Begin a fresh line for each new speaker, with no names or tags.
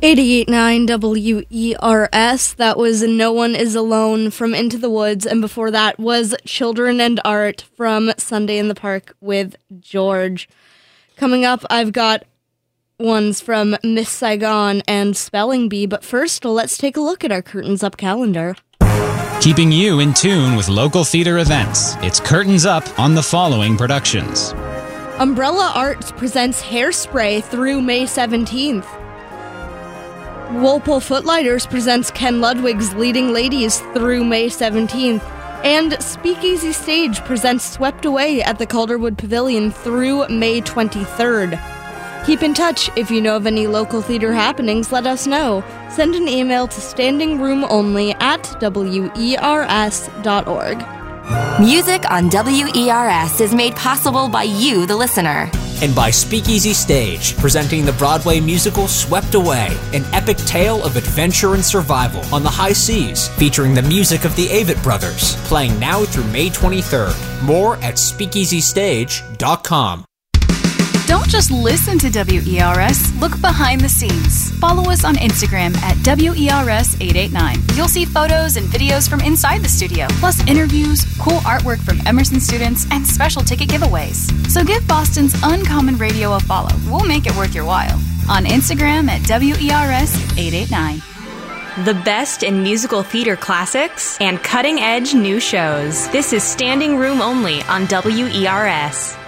88.9 WERS. That was No One Is Alone from Into the Woods, and before that was Children and Art from Sunday in the Park with George. Coming up, I've got ones from Miss Saigon and Spelling Bee, but first, let's take a look at our Curtains Up calendar.
Keeping you in tune with local theater events, it's Curtains Up on the following productions.
Umbrella Arts presents Hairspray through May 17th. Walpole Footlighters presents Ken Ludwig's Leading Ladies through May 17th. And Speakeasy Stage presents Swept Away at the Calderwood Pavilion through May 23rd. Keep in touch. If you know of any local theater happenings, let us know. Send an email to standingroomonly@wers.org.
Music on WERS is made possible by you, the listener.
And by Speakeasy Stage, presenting the Broadway musical Swept Away, an epic tale of adventure and survival on the high seas, featuring the music of the Avett Brothers, playing now through May 23rd. More at speakeasystage.com.
Don't just listen to WERS, look behind the scenes. Follow us on Instagram at WERS889. You'll see photos and videos from inside the studio, plus interviews, cool artwork from Emerson students, and special ticket giveaways. So give Boston's Uncommon Radio a follow. We'll make it worth your while. On Instagram at WERS889.
The best in musical theater classics and cutting-edge new shows. This is Standing Room Only on WERS.